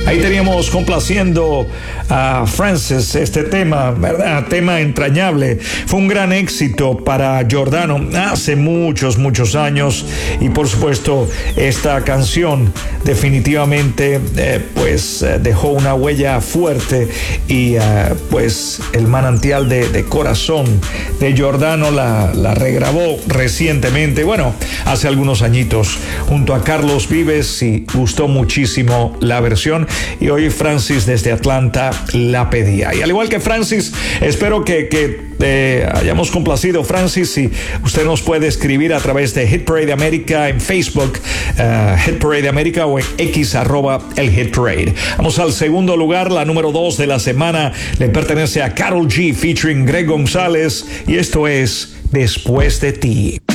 Ahí teníamos complaciendo a Francis, este tema, ¿verdad? Tema entrañable. Fue un gran éxito para Giordano hace muchos años, y por supuesto esta canción definitivamente dejó una huella fuerte, y pues el manantial de corazón de Giordano la regrabó recientemente, bueno, hace algunos añitos, junto a Carlos Vives, y gustó muchísimo la versión. Y hoy Francis desde Atlanta la pedía. Y al igual que Francis, espero que hayamos complacido, Francis. Y usted nos puede escribir a través de Hit Parade América en Facebook, Hit Parade América, o en X @el Hit Parade. Vamos al segundo lugar. La número 2 de la semana le pertenece a Karol G featuring Greg González, y esto es Después de ti.